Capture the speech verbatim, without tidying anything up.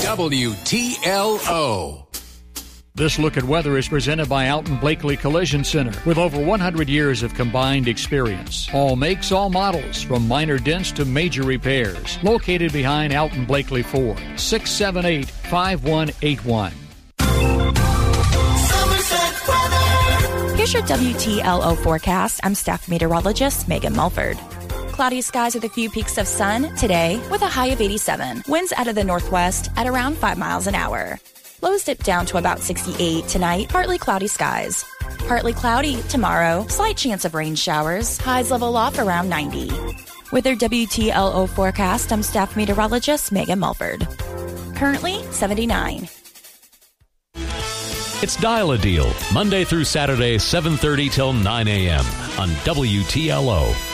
W T L O. This look at weather is presented by Alton Blakely Collision Center. With over one hundred years of combined experience. All makes, all models, from minor dents to major repairs. Located behind Alton Blakely Ford. six seven eight, five one eight one. Here's your W T L O forecast. I'm staff meteorologist Megan Mulford. Cloudy skies with a few peaks of sun today with a high of eighty-seven. Winds out of the northwest at around five miles an hour. Lows dip down to about sixty-eight tonight. Partly cloudy skies. Partly cloudy tomorrow. Slight chance of rain showers. Highs level off around ninety. With their W T L O forecast, I'm staff meteorologist Megan Mulford. Currently seventy-nine. It's Dial a Deal, Monday through Saturday, seven thirty till nine a.m. on W T L O.